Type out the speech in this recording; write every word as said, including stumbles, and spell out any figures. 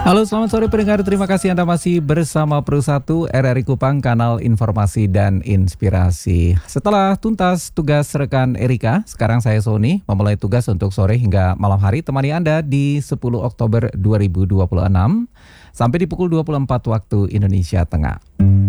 Halo, selamat sore pendengar. Terima kasih Anda masih bersama Pro satu R R I Kupang, kanal informasi dan inspirasi. Setelah tuntas tugas rekan Erika, sekarang saya Sony memulai tugas untuk sore hingga malam hari temani Anda di sepuluh Oktober dua ribu dua puluh enam sampai di pukul dua puluh empat waktu Indonesia Tengah.